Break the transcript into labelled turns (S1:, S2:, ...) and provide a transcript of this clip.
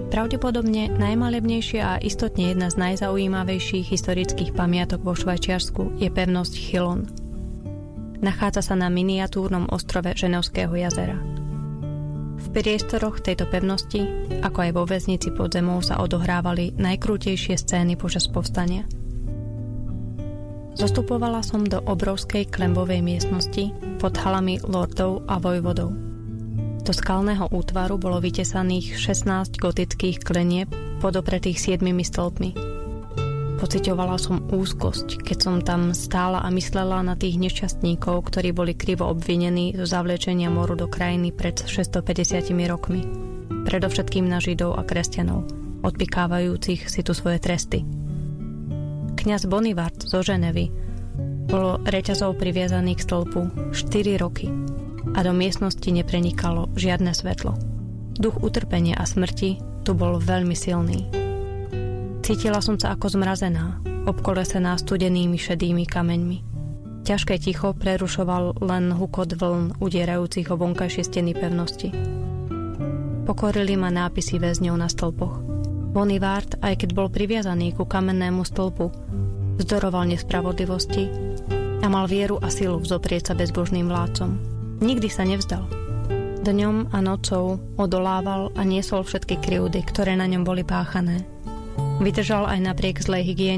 S1: Pravdepodobne najmalebnejšia a istotne jedna z najzaujímavejších historických pamiatok vo Švajčiarsku je pevnosť Chillon. Nachádza sa na miniatúrnom ostrove Ženevského jazera. V priestoroch tejto pevnosti, ako aj vo väznici pod zemou, sa odohrávali najkrútejšie scény počas povstania. Zostupovala som do obrovskej klembovej miestnosti pod halami lordov a vojvodov. Do skalného útvaru bolo vytesaných 16 gotických klenieb podopretých 7 stĺpmi. Pociťovala som úzkosť, keď som tam stála a myslela na tých nešťastníkov, ktorí boli krivo obvinení zo zavlečenia moru do krajiny pred 650 rokmi. Predovšetkým na Židov a kresťanov, odpikávajúcich si tu svoje tresty. Kňaz Bonivard zo Ženevy bolo reťazou priviazaný k stĺpu 4 roky a do miestnosti neprenikalo žiadne svetlo. Duch utrpenia a smrti tu bol veľmi silný. Cítila som sa ako zmrazená, obkolesená studenými šedými kameňmi. Ťažké ticho prerušoval len hukot vln udierajúcich o vonkajšie steny pevnosti. Pokorili ma nápisy väzňov na stĺpoch. Bonivard, aj keď bol priviazaný ku kamennému stĺpu, vzdoroval nespravodlivosti a mal vieru a silu vzoprieť sa bezbožným vládcom. Nikdy sa nevzdal. Dňom a nocou odolával a niesol všetky krivdy, ktoré na ňom boli páchané. Vydržal aj napriek zlej hygiene